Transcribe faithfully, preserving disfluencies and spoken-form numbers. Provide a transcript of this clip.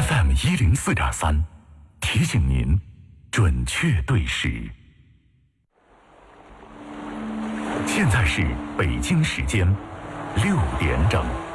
F M 一零四点三，提醒您准确对时。现在是北京时间六点整。